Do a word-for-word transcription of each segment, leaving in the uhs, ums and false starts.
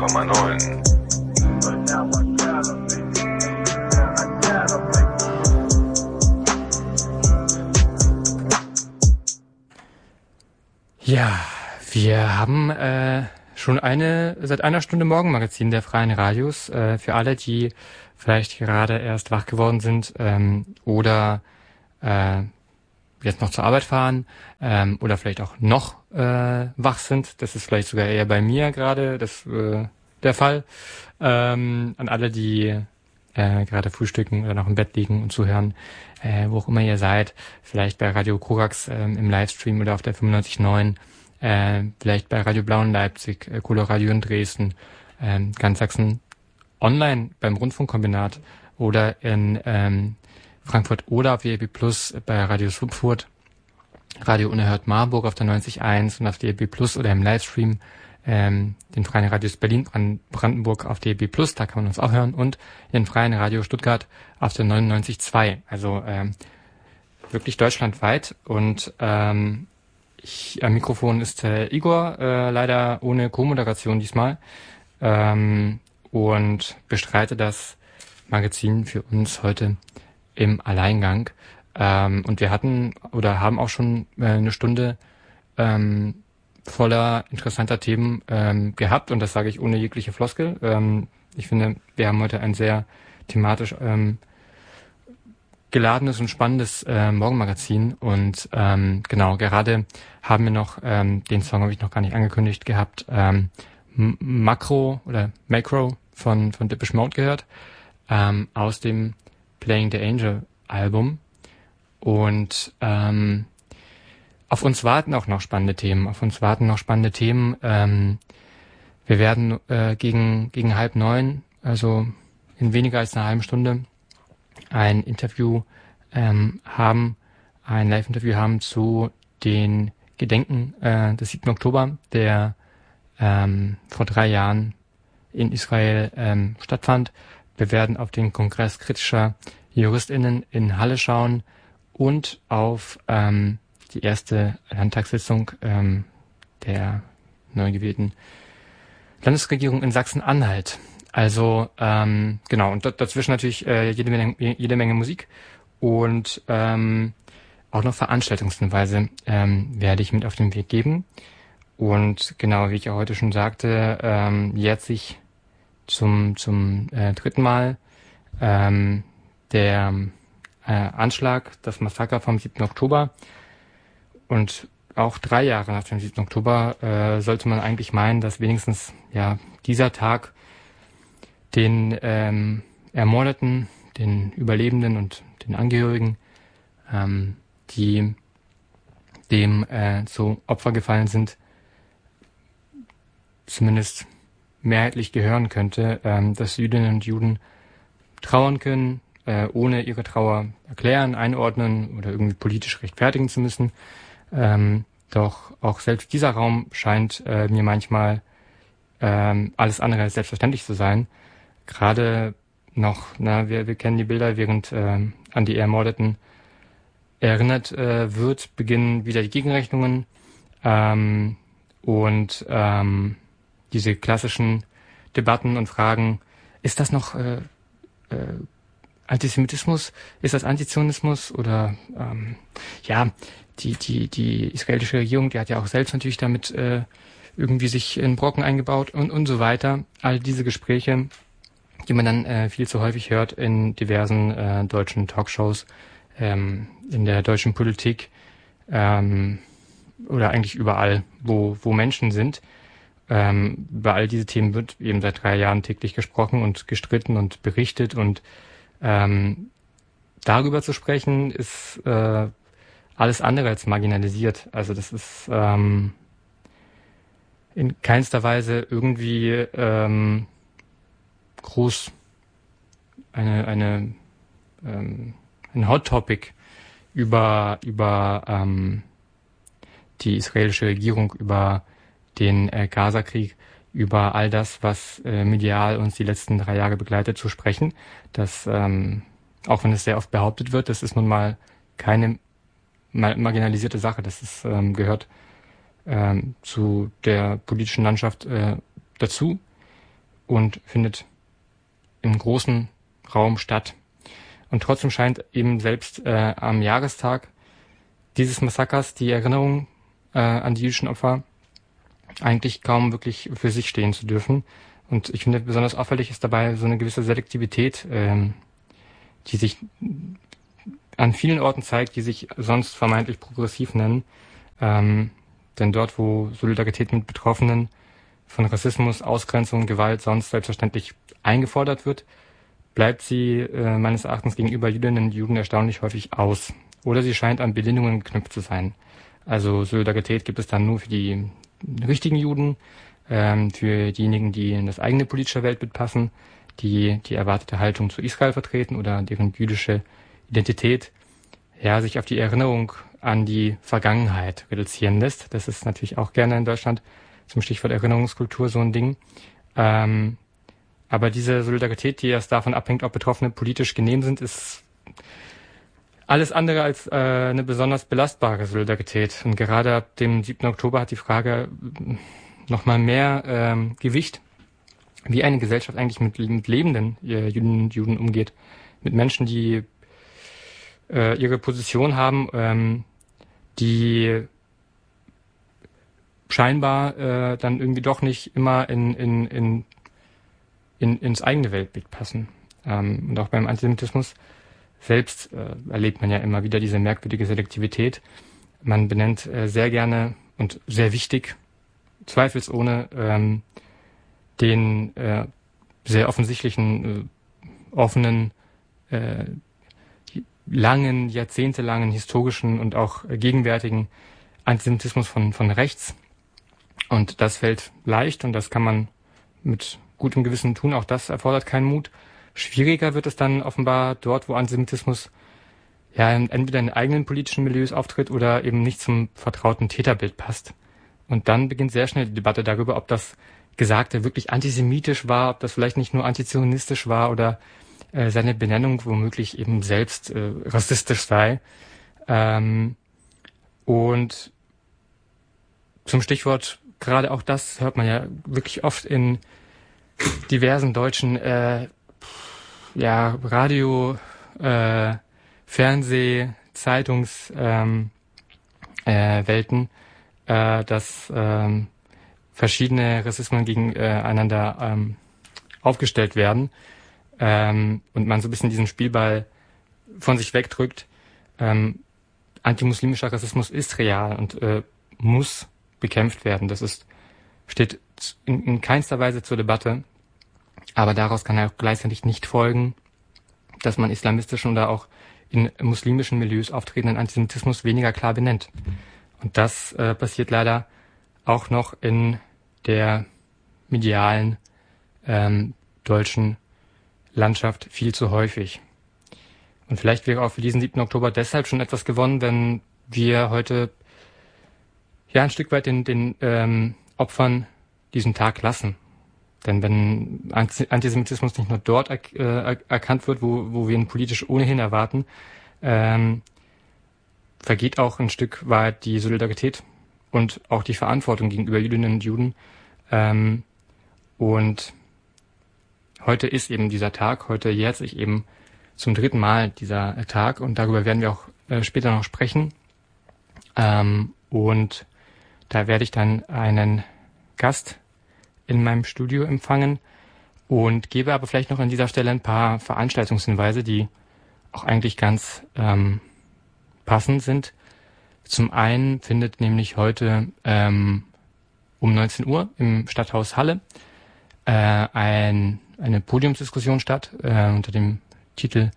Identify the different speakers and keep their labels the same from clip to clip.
Speaker 1: Komma neun.
Speaker 2: Ja, wir haben äh, schon eine seit einer Stunde Morgenmagazin der Freien Radios. Äh, für alle, die vielleicht gerade erst wach geworden sind ähm, oder äh, jetzt noch zur Arbeit fahren ähm, oder vielleicht auch noch äh, wach sind. Das ist vielleicht sogar eher bei mir gerade das äh, der Fall. Ähm, an alle, die äh, gerade frühstücken oder noch im Bett liegen und zuhören, äh, wo auch immer ihr seid, vielleicht bei Radio Korax äh, im Livestream oder auf der fünfundneunzig Komma neun, äh, vielleicht bei Radio Blau in Leipzig, äh, Coloradio in Dresden, äh, ganz Sachsen online beim Rundfunkkombinat oder in ähm, Frankfurt oder auf D A B Plus bei Radio Schwupfurt, Radio Unerhört Marburg auf der neunzig Komma eins und auf D A B Plus oder im Livestream ähm, den Freien Radios Berlin Brandenburg auf D A B Plus, da kann man uns auch hören, und den Freien Radio Stuttgart auf der neunundneunzig Komma zwei, also ähm, wirklich deutschlandweit. Und ähm, ich, am Mikrofon ist äh, Igor, äh, leider ohne Co-Moderation diesmal, ähm, und bestreite das Magazin für uns heute im Alleingang. Ähm, und wir hatten oder haben auch schon äh, eine Stunde ähm, voller interessanter Themen ähm, gehabt, und das sage ich ohne jegliche Floskel. Ähm, ich finde, wir haben heute ein sehr thematisch ähm, geladenes und spannendes äh, Morgenmagazin, und ähm, genau, gerade haben wir noch, ähm, den Song habe ich noch gar nicht angekündigt gehabt, ähm, M- Makro oder Macro von, von Depeche Mode gehört, ähm, aus dem Playing the Angel Album. Und ähm, auf uns warten auch noch spannende Themen. Auf uns warten noch spannende Themen. Ähm, wir werden äh, gegen gegen halb neun, also in weniger als einer halben Stunde, ein Interview ähm, haben, ein Live-Interview haben zu den Gedenken äh, des siebten Oktober, der ähm, vor drei Jahren in Israel ähm, stattfand. Wir werden auf den Kongress kritischer JuristInnen in Halle schauen und auf ähm, die erste Landtagssitzung ähm, der neu gewählten Landesregierung in Sachsen-Anhalt. Also ähm, genau, und dazwischen natürlich äh, jede Menge, jede Menge Musik und ähm, auch noch Veranstaltungshinweise ähm, werde ich mit auf den Weg geben. Und genau, wie ich ja heute schon sagte, ähm, jährt sich zum zum äh, dritten Mal ähm, der äh, Anschlag, das Massaker vom siebten Oktober. Und auch drei Jahre nach dem siebten Oktober äh, sollte man eigentlich meinen, dass wenigstens ja dieser Tag den ähm, Ermordeten, den Überlebenden und den Angehörigen, ähm, die dem äh, zu Opfer gefallen sind, zumindest mehrheitlich gehören könnte, ähm, dass Jüdinnen und Juden trauern können, äh, ohne ihre Trauer erklären, einordnen oder irgendwie politisch rechtfertigen zu müssen. Ähm, doch auch selbst dieser Raum scheint äh, mir manchmal ähm, alles andere als selbstverständlich zu sein. Gerade noch, na, wir, wir kennen die Bilder, während ähm, an die Ermordeten erinnert äh, wird, beginnen wieder die Gegenrechnungen ähm, und ähm, diese klassischen Debatten und Fragen, ist das noch äh, äh, Antisemitismus, ist das Antizionismus oder ähm, ja, die die die israelische Regierung, die hat ja auch selbst natürlich damit äh, irgendwie sich in Brocken eingebaut und und so weiter. All diese Gespräche, die man dann äh, viel zu häufig hört in diversen äh, deutschen Talkshows, ähm, in der deutschen Politik ähm, oder eigentlich überall, wo wo Menschen sind. Ähm, über all diese Themen wird eben seit drei Jahren täglich gesprochen und gestritten und berichtet, und ähm, darüber zu sprechen ist äh, alles andere als marginalisiert. Also das ist ähm, in keinster Weise irgendwie ähm, groß eine eine ähm, ein Hot Topic über über ähm, die israelische Regierung, über den äh, Gaza-Krieg, über all das, was äh, medial uns die letzten drei Jahre begleitet, zu sprechen. Das, ähm, auch wenn es sehr oft behauptet wird, das ist nun mal keine ma- marginalisierte Sache. Das ist, ähm, gehört ähm, zu der politischen Landschaft äh, dazu. und findet im großen Raum statt. Und trotzdem scheint eben selbst äh, am Jahrestag dieses Massakers die Erinnerung äh, an die jüdischen Opfer eigentlich kaum wirklich für sich stehen zu dürfen. Und ich finde, besonders auffällig ist dabei so eine gewisse Selektivität, ähm, die sich an vielen Orten zeigt, die sich sonst vermeintlich progressiv nennen. Ähm, denn dort, wo Solidarität mit Betroffenen von Rassismus, Ausgrenzung, Gewalt sonst selbstverständlich eingefordert wird, bleibt sie äh, meines Erachtens gegenüber Jüdinnen und Juden erstaunlich häufig aus. Oder sie scheint an Bedingungen geknüpft zu sein. Also Solidarität gibt es dann nur für die richtigen Juden, ähm, für diejenigen, die in das eigene politische Weltbild passen, die die erwartete Haltung zu Israel vertreten oder deren jüdische Identität ja sich auf die Erinnerung an die Vergangenheit reduzieren lässt. Das ist natürlich auch gerne in Deutschland zum Stichwort Erinnerungskultur so ein Ding. Ähm, aber diese Solidarität, die erst davon abhängt, ob Betroffene politisch genehm sind, ist alles andere als äh, eine besonders belastbare Solidarität. Und gerade ab dem siebten Oktober hat die Frage nochmal mehr ähm, Gewicht, wie eine Gesellschaft eigentlich mit, mit lebenden äh, Juden und Juden umgeht. Mit Menschen, die äh, ihre Position haben, ähm, die scheinbar äh, dann irgendwie doch nicht immer in, in, in, in ins eigene Weltbild passen. Ähm, und auch beim Antisemitismus selbst äh, erlebt man ja immer wieder diese merkwürdige Selektivität. Man benennt äh, sehr gerne und sehr wichtig, zweifelsohne, ähm, den äh, sehr offensichtlichen, äh, offenen, äh, langen, jahrzehntelangen, historischen und auch äh, gegenwärtigen Antisemitismus von, von rechts. Und das fällt leicht und das kann man mit gutem Gewissen tun. Auch das erfordert keinen Mut. Schwieriger wird es dann offenbar dort, wo Antisemitismus ja entweder in eigenen politischen Milieus auftritt oder eben nicht zum vertrauten Täterbild passt. Und dann beginnt sehr schnell die Debatte darüber, ob das Gesagte wirklich antisemitisch war, ob das vielleicht nicht nur antizionistisch war oder äh, seine Benennung womöglich eben selbst äh, rassistisch sei. Ähm, und zum Stichwort, gerade auch das hört man ja wirklich oft in diversen deutschen äh, ja, Radio, äh, Fernseh, Zeitungs, ähm, äh, Welten, äh, dass ähm, verschiedene Rassismen gegeneinander äh, ähm, aufgestellt werden ähm, und man so ein bisschen diesen Spielball von sich wegdrückt. Ähm, antimuslimischer Rassismus ist real und äh, muss bekämpft werden. Das ist steht in, in keinster Weise zur Debatte. Aber daraus kann auch gleichzeitig nicht folgen, dass man islamistischen oder auch in muslimischen Milieus auftretenden Antisemitismus weniger klar benennt. Und das äh, passiert leider auch noch in der medialen ähm, deutschen Landschaft viel zu häufig. Und vielleicht wäre auch für diesen siebten Oktober deshalb schon etwas gewonnen, wenn wir heute ja ein Stück weit den, den ähm, Opfern diesen Tag lassen. Denn wenn Antisemitismus nicht nur dort er, äh, erkannt wird, wo, wo wir ihn politisch ohnehin erwarten, ähm, vergeht auch ein Stück weit die Solidarität und auch die Verantwortung gegenüber Jüdinnen und Juden. Ähm, und heute ist eben dieser Tag, heute jährt sich eben zum dritten Mal dieser Tag und darüber werden wir auch äh, später noch sprechen. Ähm, und da werde ich dann einen Gast in meinem Studio empfangen und gebe aber vielleicht noch an dieser Stelle ein paar Veranstaltungshinweise, die auch eigentlich ganz ähm, passend sind. Zum einen findet nämlich heute ähm, um neunzehn Uhr im Stadthaus Halle äh, ein, eine Podiumsdiskussion statt äh, unter dem Titel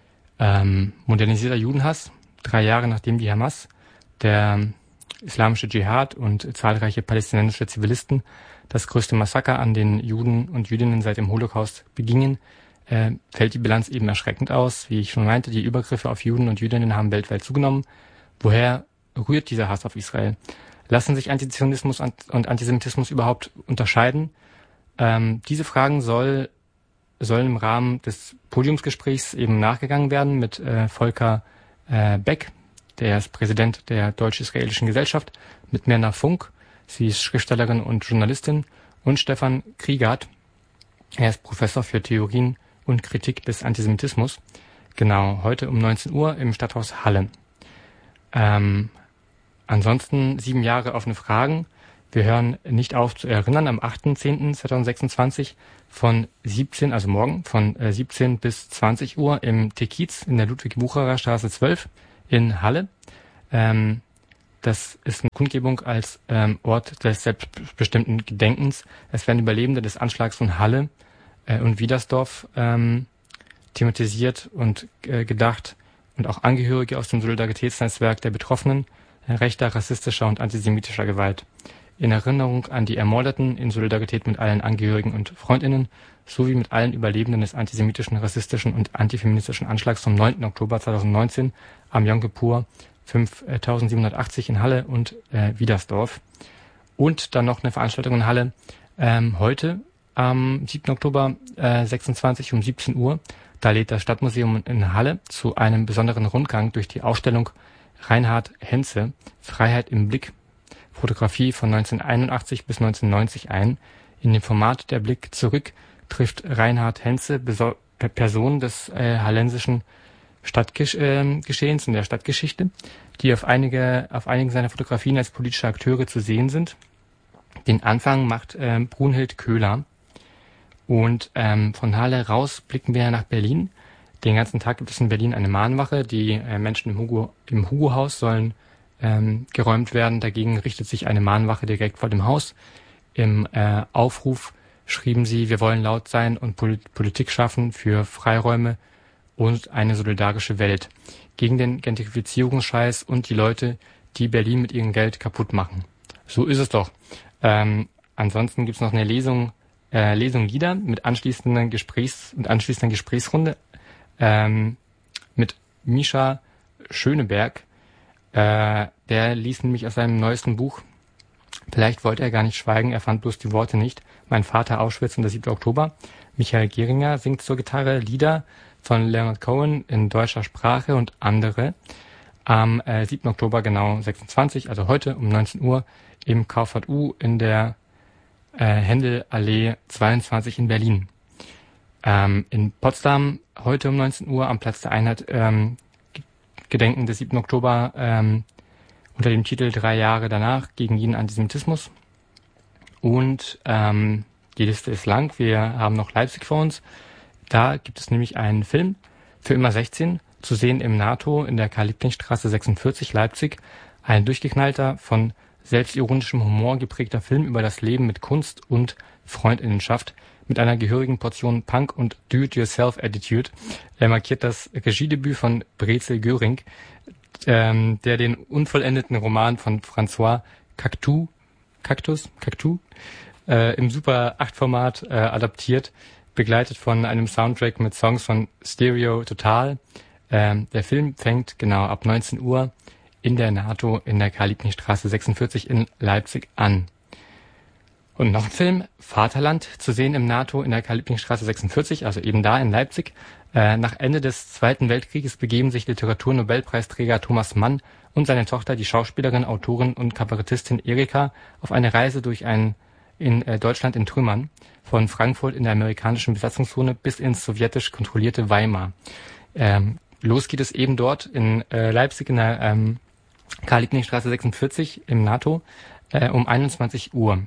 Speaker 2: ähm, Modernisierter Judenhass, drei Jahre nachdem die Hamas, der islamische Dschihad und zahlreiche palästinensische Zivilisten das größte Massaker an den Juden und Jüdinnen seit dem Holocaust begingen, äh, fällt die Bilanz eben erschreckend aus. Wie ich schon meinte, die Übergriffe auf Juden und Jüdinnen haben weltweit zugenommen. Woher rührt dieser Hass auf Israel? Lassen sich Antizionismus und Antisemitismus überhaupt unterscheiden? Ähm, diese Fragen soll, sollen im Rahmen des Podiumsgesprächs eben nachgegangen werden mit äh, Volker äh, Beck, der ist Präsident der Deutsch-Israelischen Gesellschaft, mit Mirna Funk, sie ist Schriftstellerin und Journalistin, und Stefan Kriegert, Er ist Professor für Theorien und Kritik des Antisemitismus. Genau, heute um neunzehn Uhr im Stadthaus Halle. Ähm, ansonsten sieben Jahre offene Fragen. Wir hören nicht auf zu erinnern am achter zehnter zweitausendsechsundzwanzig von siebzehn, also morgen, von äh, siebzehn bis zwanzig Uhr im Tekiz in der Ludwig-Wucherer Straße zwölf in Halle. Ähm, das ist eine Kundgebung als ähm, Ort des selbstbestimmten Gedenkens. Es werden Überlebende des Anschlags von Halle äh, und Wiedersdorf ähm, thematisiert und äh, gedacht und auch Angehörige aus dem Solidaritätsnetzwerk der Betroffenen äh, rechter, rassistischer und antisemitischer Gewalt. In Erinnerung an die Ermordeten, in Solidarität mit allen Angehörigen und Freundinnen sowie mit allen Überlebenden des antisemitischen, rassistischen und antifeministischen Anschlags vom neunten Oktober zweitausendneunzehn am Yom Kippur fünftausendsiebenhundertachtzig in Halle und äh, Wiedersdorf. Und dann noch eine Veranstaltung in Halle ähm, heute am siebten Oktober äh, sechsundzwanzig um siebzehn Uhr. Da lädt das Stadtmuseum in Halle zu einem besonderen Rundgang durch die Ausstellung Reinhard Henze, Freiheit im Blick, Fotografie von neunzehnhunderteinundachtzig bis neunzehnhundertneunzig ein. In dem Format Der Blick zurück trifft Reinhard Henze Beso- Personen des äh, hallensischen Stadtgeschehens in der Stadtgeschichte, die auf einige auf einigen seiner Fotografien als politische Akteure zu sehen sind. Den Anfang macht äh, Brunhild Köhler. Und ähm, von Halle raus blicken wir nach Berlin. Den ganzen Tag gibt es in Berlin eine Mahnwache. Die äh, Menschen im Hugo im Hugo-Haus sollen ähm, geräumt werden. Dagegen richtet sich eine Mahnwache direkt vor dem Haus. Im äh, Aufruf schrieben sie: Wir wollen laut sein und Pol- Politik schaffen für Freiräume und eine solidarische Welt. Gegen den Gentrifizierungsscheiß und die Leute, die Berlin mit ihrem Geld kaputt machen. So ist es doch. Ähm, ansonsten gibt's noch eine Lesung, äh, Lesung Lieder mit anschließenden Gesprächs- und anschließender Gesprächsrunde ähm, mit Mischa Schöneberg. Äh, der liest nämlich aus seinem neuesten Buch. Vielleicht wollte er gar nicht schweigen, er fand bloß die Worte nicht. Mein Vater Auschwitz und der siebte Oktober. Michael Geringer singt zur Gitarre Lieder von Leonard Cohen in deutscher Sprache und andere. Am äh, siebten Oktober genau sechsundzwanzig, also heute um neunzehn Uhr im K V U in der äh, Händelallee zweiundzwanzig in Berlin. Ähm, in Potsdam heute um neunzehn Uhr am Platz der Einheit ähm, Gedenken des siebten Oktober ähm, unter dem Titel Drei Jahre danach gegen jeden Antisemitismus. Und ähm, die Liste ist lang. Wir haben noch Leipzig vor uns. Da gibt es nämlich einen Film für immer sechzehn, zu sehen im NATO in der Karl-Liebknecht-Straße sechsundvierzig Leipzig. Ein durchgeknallter, von selbstironischem Humor geprägter Film über das Leben mit Kunst und Freundinnenschaft mit einer gehörigen Portion Punk und Do-it-yourself-Attitude. Er markiert das Regiedebüt von Brezel Göring, ähm, der den unvollendeten Roman von François Cactus, Cactus, Cactus äh, im Super acht Format äh, adaptiert, begleitet von einem Soundtrack mit Songs von Stereo Total. Ähm, der Film fängt genau ab neunzehn Uhr in der NATO in der Karl-Liebknecht-Straße sechsundvierzig in Leipzig an. Und noch ein Film, Vaterland, zu sehen im NATO in der Karl-Liebknecht-Straße sechsundvierzig, also eben da in Leipzig. Äh, nach Ende des Zweiten Weltkrieges begeben sich Literaturnobelpreisträger Thomas Mann und seine Tochter, die Schauspielerin, Autorin und Kabarettistin Erika, auf eine Reise durch ein in äh, Deutschland in Trümmern, von Frankfurt in der amerikanischen Besatzungszone bis ins sowjetisch kontrollierte Weimar. Ähm, los geht es eben dort in äh, Leipzig in der ähm, Karl-Liebknecht-Straße sechsundvierzig im NATO äh, um einundzwanzig Uhr.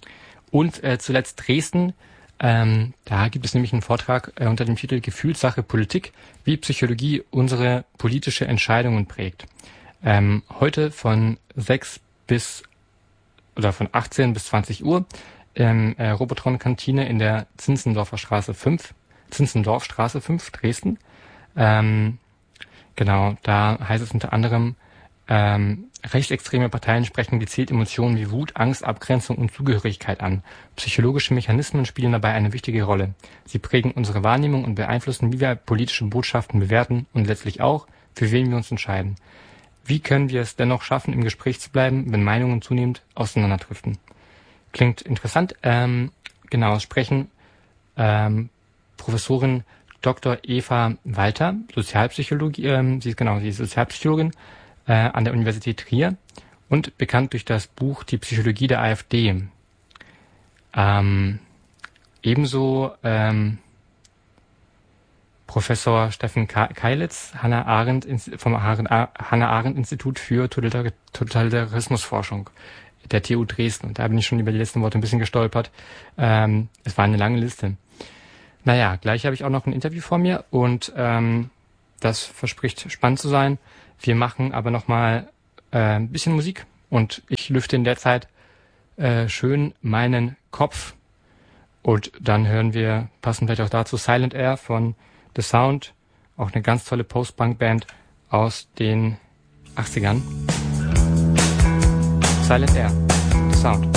Speaker 2: Und äh, zuletzt Dresden. Ähm, da gibt es nämlich einen Vortrag äh, unter dem Titel Gefühlssache Politik, wie Psychologie unsere politische Entscheidungen prägt. Ähm, heute von sechs bis oder von achtzehn bis zwanzig Uhr im äh, Robotron-Kantine in der Zinzendorfer Straße fünf, Zinzendorfstraße fünf, Dresden. Ähm, genau, da heißt es unter anderem, ähm, rechtsextreme Parteien sprechen gezielt Emotionen wie Wut, Angst, Abgrenzung und Zugehörigkeit an. Psychologische Mechanismen spielen dabei eine wichtige Rolle. Sie prägen unsere Wahrnehmung und beeinflussen, wie wir politische Botschaften bewerten und letztlich auch, für wen wir uns entscheiden. Wie können wir es dennoch schaffen, im Gespräch zu bleiben, wenn Meinungen zunehmend auseinanderdriften? Klingt interessant. Ähm, genau, es sprechen ähm, Professorin Doktor Eva Walter, Sozialpsychologie, ähm, sie ist genau, sie ist Sozialpsychologin äh, an der Universität Trier und bekannt durch das Buch Die Psychologie der AfD. Ähm, ebenso ähm, Professor Steffen Keilitz, Hannah Arendt vom Hannah Arendt Institut für Totalitarismusforschung der T U Dresden. Und da bin ich schon über die letzten Worte ein bisschen gestolpert. Ähm, es war eine lange Liste. Naja, gleich habe ich auch noch ein Interview vor mir und ähm, das verspricht spannend zu sein. Wir machen aber noch mal äh, ein bisschen Musik und ich lüfte in der Zeit äh, schön meinen Kopf. Und dann hören wir, passend vielleicht auch dazu, Silent Air von The Sound, auch eine ganz tolle Post-Punk-Band aus den achtzigern. Silent Air, The Sound.